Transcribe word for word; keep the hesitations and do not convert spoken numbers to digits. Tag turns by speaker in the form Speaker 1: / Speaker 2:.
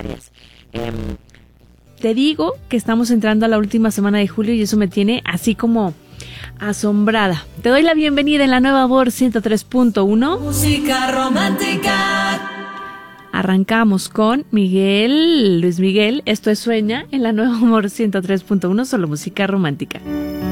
Speaker 1: varias. Eh, te digo que estamos entrando a la última semana de julio y eso me tiene así como asombrada. Te doy la bienvenida en la nueva Amor ciento tres punto uno.
Speaker 2: Música romántica.
Speaker 1: Arrancamos con Miguel, Luis Miguel. Esto es Sueña en la nueva Amor ciento tres punto uno, solo música romántica.